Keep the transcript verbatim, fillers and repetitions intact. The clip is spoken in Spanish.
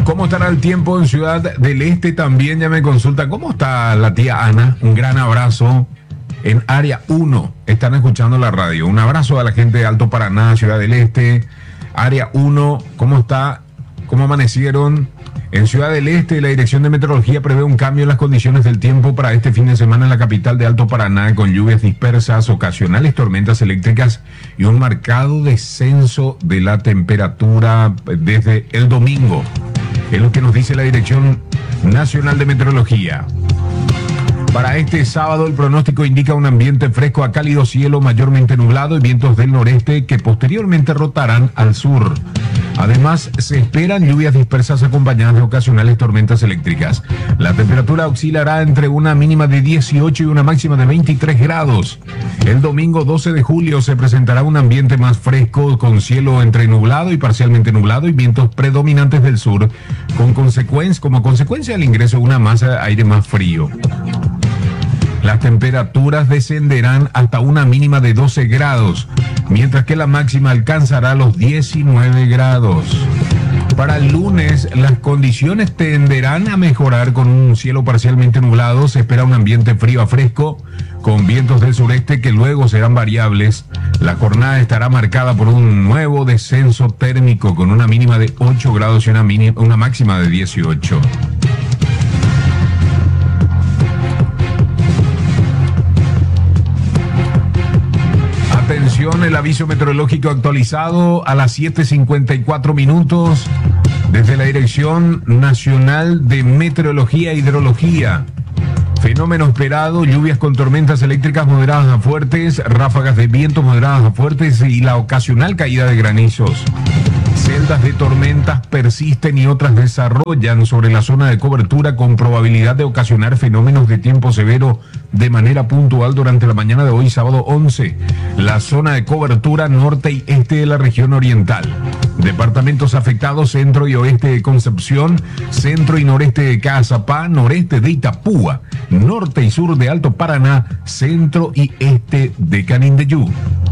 ¿Cómo estará el tiempo en Ciudad del Este? También ya me consulta. ¿Cómo está la tía Ana? Un gran abrazo. En Área uno están escuchando la radio. Un abrazo a la gente de Alto Paraná, Ciudad del Este. Área uno, ¿cómo está? ¿Cómo amanecieron? En Ciudad del Este, la Dirección de Meteorología prevé un cambio en las condiciones del tiempo para este fin de semana en la capital de Alto Paraná, con lluvias dispersas, ocasionales tormentas eléctricas y un marcado descenso de la temperatura desde el domingo. Es lo que nos dice la Dirección Nacional de Meteorología. Para este sábado el pronóstico indica un ambiente fresco a cálido, cielo mayormente nublado y vientos del noreste que posteriormente rotarán al sur. Además, se esperan lluvias dispersas acompañadas de ocasionales tormentas eléctricas. La temperatura oscilará entre una mínima de dieciocho y una máxima de veintitrés grados. El domingo doce de julio se presentará un ambiente más fresco con cielo entre nublado y parcialmente nublado y vientos predominantes del sur, con consecuencia, como consecuencia del ingreso de una masa de aire más frío. Las temperaturas descenderán hasta una mínima de doce grados, mientras que la máxima alcanzará los diecinueve grados. Para el lunes, las condiciones tenderán a mejorar con un cielo parcialmente nublado. Se espera un ambiente frío a fresco, con vientos del sureste que luego serán variables. La jornada estará marcada por un nuevo descenso térmico, con una mínima de ocho grados y una, mínima, una máxima de dieciocho. Atención, el aviso meteorológico actualizado a las siete cincuenta y cuatro minutos desde la Dirección Nacional de Meteorología e Hidrología. Fenómeno esperado: lluvias con tormentas eléctricas moderadas a fuertes, ráfagas de viento moderadas a fuertes y la ocasional caída de granizos. Celdas de tormentas persisten y otras desarrollan sobre la zona de cobertura, con probabilidad de ocasionar fenómenos de tiempo severo de manera puntual durante la mañana de hoy, sábado once. La zona de cobertura norte y este de la región oriental. Departamentos afectados: centro y oeste de Concepción, centro y noreste de Caazapá, noreste de Itapúa, norte y sur de Alto Paraná, centro y este de Canindeyú.